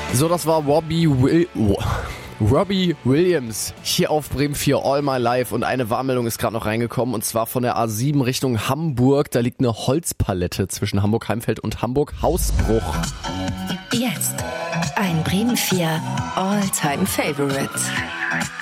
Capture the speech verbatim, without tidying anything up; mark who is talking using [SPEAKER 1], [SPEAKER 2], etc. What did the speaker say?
[SPEAKER 1] So, das war Robbie Will... Robbie Williams hier auf Bremen vier All My Life und eine Warnmeldung ist gerade noch reingekommen und zwar von der A sieben Richtung Hamburg. Da liegt eine Holzpalette zwischen Hamburg-Heimfeld und Hamburg-Hausbruch.
[SPEAKER 2] Jetzt ein Bremen vier All-Time Favorite.